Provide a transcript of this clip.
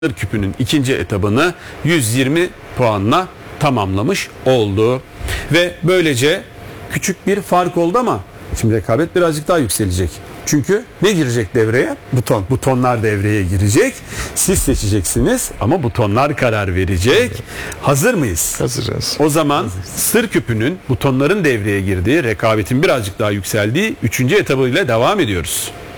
Sır küpünün ikinci etabını 120 puanla tamamlamış oldu. Ve böylece küçük bir fark oldu ama şimdi rekabet birazcık daha yükselecek. Çünkü ne girecek devreye? Buton. Butonlar devreye girecek. Siz seçeceksiniz ama butonlar karar verecek. Hazır mıyız? Hazırız. O zaman sır küpünün butonların devreye girdiği, rekabetin birazcık daha yükseldiği 3. etabıyla devam ediyoruz.